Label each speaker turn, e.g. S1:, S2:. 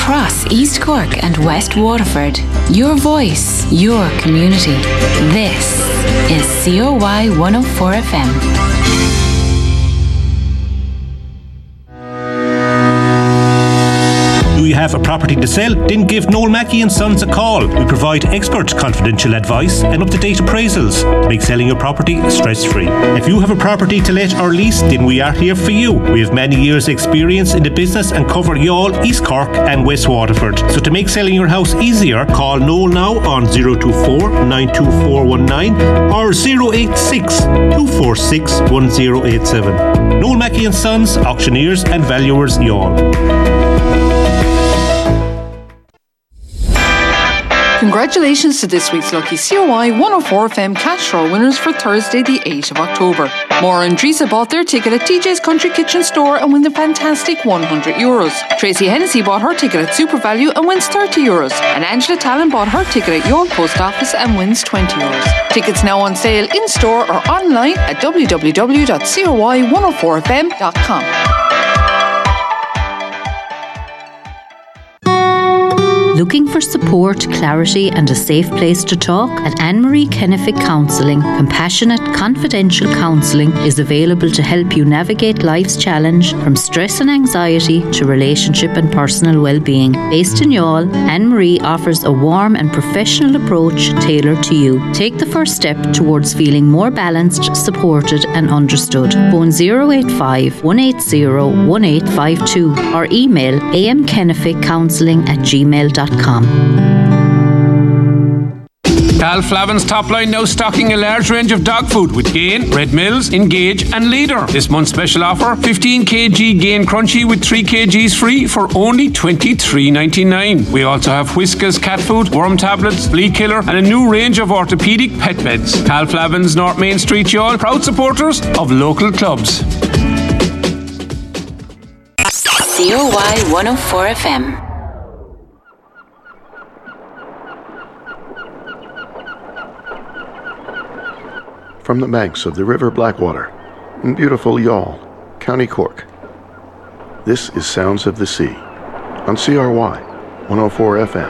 S1: across East Cork and West Waterford. Your voice, your community. This is COY 104 FM.
S2: Do you have a property to sell? Then give Noel Mackey & Sons a call. We provide expert confidential advice and up-to-date appraisals to make selling your property stress-free. If you have a property to let or lease, then we are here for you. We have many years' experience in the business and cover Youghal, East Cork and West Waterford. So to make selling your house easier, call Noel now on 024 92419 or 086 246 1087. Noel Mackey & Sons, auctioneers and valuers, Youghal.
S3: Congratulations to this week's lucky COY 104 FM cash draw winners for Thursday the 8th of October. Maura and Teresa bought their ticket at TJ's Country Kitchen Store and win the fantastic €100. Tracy Hennessy bought her ticket at Super Value and wins €30. And Angela Talon bought her ticket at Youghal Post Office and wins €20. Tickets now on sale in store or online at www.coy104fm.com.
S4: Looking for support, clarity and a safe place to talk? At Anne-Marie Kennefic Counselling, compassionate, confidential counselling is available to help you navigate life's challenge from stress and anxiety to relationship and personal well-being. Based in Youghal, Anne-Marie offers a warm and professional approach tailored to you. Take the first step towards feeling more balanced, supported and understood. Phone 085 180 1852 or email amkenneficcounselling@gmail.com.
S5: Cal Flavin's Top Line now stocking a large range of dog food with Gain, Red Mills, Engage and Leader. This month's special offer, 15 kg Gain Crunchy with 3 kgs free for only $23.99. We also have Whiskas cat food, worm tablets, flea killer and a new range of orthopedic pet beds. Cal Flavin's North Main Street, Youghal, proud supporters of local clubs.
S1: COY 104 FM.
S6: From the banks of the River Blackwater in beautiful Youghal, County Cork, this is Sounds of the Sea on CRY 104 FM.